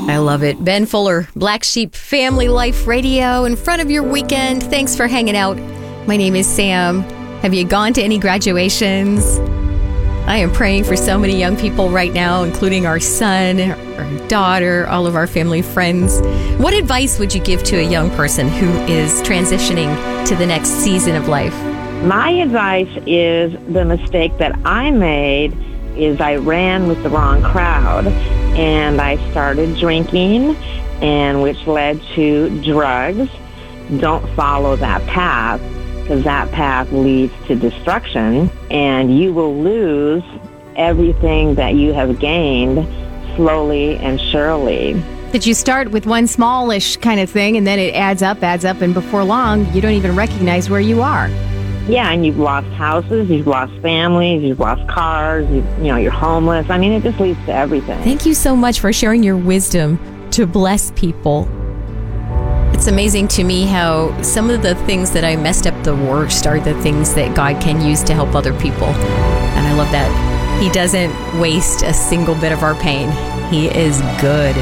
I love it. Ben Fuller, Black Sheep Family Life Radio, in front of your weekend. Thanks for hanging out. My name is Sam. Have you gone to any graduations? I am praying for so many young people right now, including our son, our daughter, all of our family friends. What advice would you give to a young person who is transitioning to the next season of life? My advice is the mistake that I made is I ran with the wrong crowd and I started drinking, and which led to drugs. Don't follow that path, because that path leads to destruction, and you will lose everything that you have gained slowly and surely. Did you start with one smallish kind of thing, and then it adds up, and before long, you don't even recognize where you are? Yeah, and you've lost houses, you've lost families, you've lost cars, you're homeless. I mean, it just leads to everything. Thank you so much for sharing your wisdom to bless people. It's amazing to me how some of the things that I messed up the worst are the things that God can use to help other people. And I love that He doesn't waste a single bit of our pain. He is good.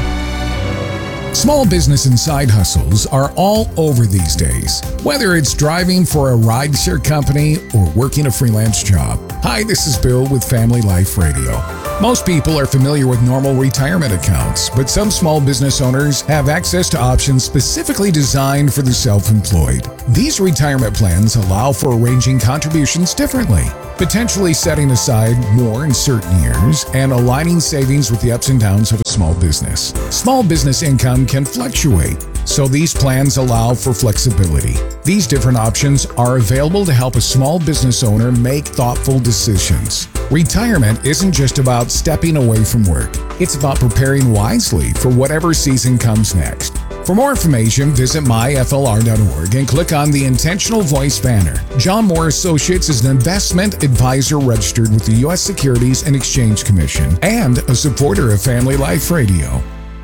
Small business and side hustles are all over these days, whether it's driving for a rideshare company or working a freelance job. Hi, this is Bill with Family Life Radio. Most people are familiar with normal retirement accounts, but some small business owners have access to options specifically designed for the self-employed. These retirement plans allow for arranging contributions differently, potentially setting aside more in certain years and aligning savings with the ups and downs of a small business. Small business income can fluctuate, so these plans allow for flexibility. These different options are available to help a small business owner make thoughtful decisions. Retirement isn't just about stepping away from work. It's about preparing wisely for whatever season comes next. For more information, visit myflr.org and click on the Intentional Voice banner. John Moore Associates is an investment advisor registered with the U.S. Securities and Exchange Commission and a supporter of Family Life Radio.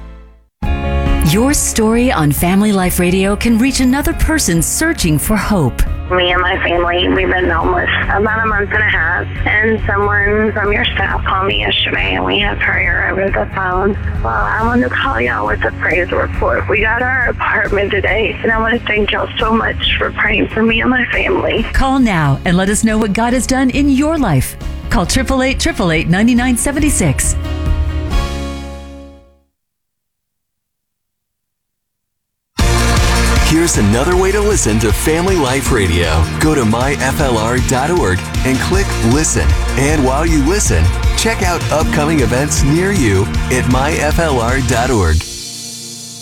Your story on Family Life Radio can reach another person searching for hope. Me and my family, we've been homeless about a month and a half, and someone from your staff called me yesterday, and we had prayer over the phone. Well, I wanted to call y'all with a praise report. We got our apartment today, and I want to thank y'all so much for praying for me and my family. Call now and let us know what God has done in your life. Call 888-888-9976. Here's another way to listen to Family Life Radio. Go to myflr.org and click Listen. And while you listen, check out upcoming events near you at myflr.org.